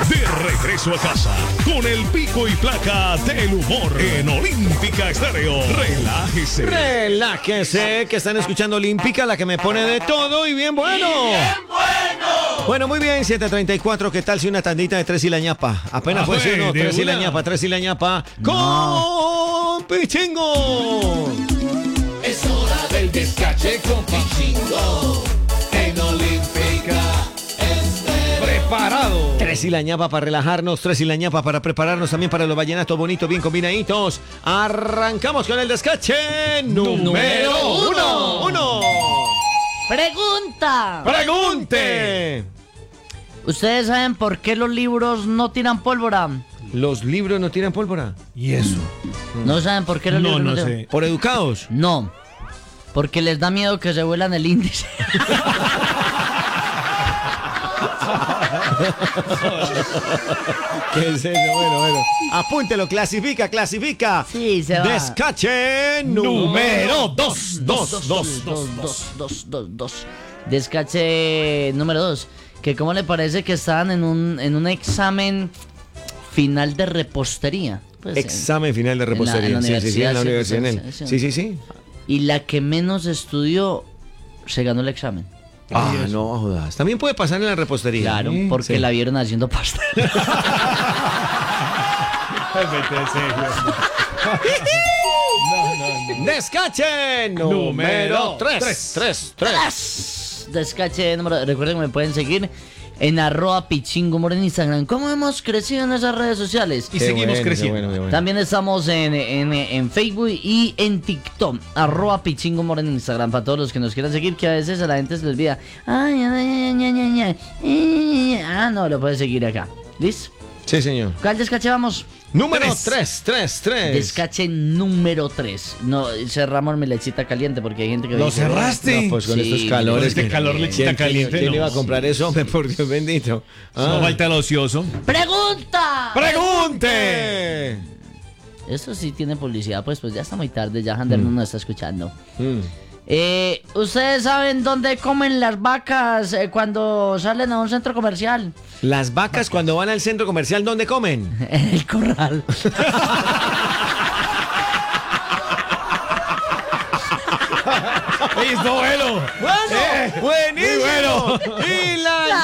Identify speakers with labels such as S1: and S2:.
S1: De regreso a casa con el pico y placa del humor en Olímpica Estéreo. Relájese.
S2: Relájese, que están escuchando Olímpica, la que me pone de todo y bien bueno. Bueno, muy bien, 7:34. ¿Qué tal si una tandita de tres y la ñapa? Apenas fue uno, tres y la ñapa, tres y la ñapa. ¡Con Pichingo!
S3: Es hora del descache con Pichingo. En Olímpica Estéreo.
S1: Preparado.
S2: Tres y la ñapa para relajarnos, tres y la ñapa para prepararnos también para los vallenatos bonitos, bien combinaditos. Arrancamos con el descache número uno.
S4: Pregunta.
S2: ¡Pregunte!
S4: ¿Ustedes saben por qué los libros no tiran pólvora?
S2: ¿Los libros no tiran pólvora?
S1: ¿Y eso?
S4: ¿No saben por qué los libros no tiran?
S2: ¿Por educados?
S4: No, porque les da miedo que se vuelan el índice.
S2: ¿Qué es eso? Bueno. Apúntelo, clasifica.
S4: Sí, se va.
S2: Descache número 2.
S4: Descache número 2. Que cómo le parece que estaban en un examen final de repostería. Pues,
S2: Examen final de repostería.
S4: en la
S2: Sí,
S4: universidad,
S2: en la
S4: sí,
S2: universidad.
S4: pues,
S2: Sí.
S4: y la que menos estudió se ganó el examen.
S2: No jodas. También puede pasar en la repostería.
S4: Claro, porque
S2: Sí.
S4: la vieron haciendo pasta.
S2: Descache número 3.
S4: Descache número. Recuerden que me pueden seguir en @Pichingo en Instagram. ¿Cómo hemos crecido en esas redes sociales?
S1: Y seguimos creciendo.
S2: Qué bueno.
S4: También estamos en Facebook y en TikTok. @Pichingo en Instagram. Para todos los que nos quieran seguir, que a veces a la gente se les olvida. No, lo pueden seguir acá. ¿Listo?
S2: Sí, señor.
S4: ¿Cuál descache vamos?
S2: Número
S1: Tres.
S2: 3.
S4: Descache número 3. No, cerramos mi lechita caliente porque hay gente que
S1: ¿Lo
S4: dice,
S1: cerraste?
S2: No, pues con
S4: Sí,
S2: estos calores.
S1: con este calor, lechita caliente,
S2: ¿Quién
S1: no.
S2: iba a comprar eso? Hombre, por Dios bendito.
S1: No falta el ocioso.
S4: ¡Pregunta!
S2: ¡Pregunte!
S4: Eso sí tiene publicidad, pues ya está muy tarde, ya Hander no nos está escuchando. ¿Ustedes saben dónde comen las vacas cuando salen a un centro comercial?
S2: Las vacas cuando van al centro comercial, ¿dónde comen?
S4: En el corral.
S1: ¡Ey, estuvo bueno!
S2: Buenísimo.
S1: Muy bueno.
S2: Y la